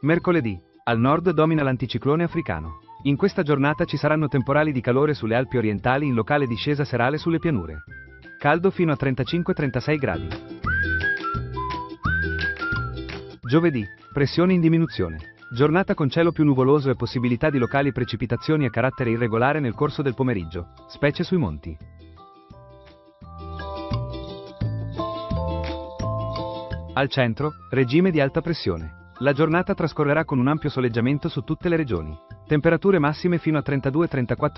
Mercoledì. Al nord domina l'anticiclone africano. In questa giornata ci saranno temporali di calore sulle Alpi orientali in locale discesa serale sulle pianure. Caldo fino a 35-36 gradi. Giovedì. Pressione in diminuzione. Giornata con cielo più nuvoloso e possibilità di locali precipitazioni a carattere irregolare nel corso del pomeriggio, specie sui monti. Al centro, regime di alta pressione. La giornata trascorrerà con un ampio soleggiamento su tutte le regioni. Temperature massime fino a 32-34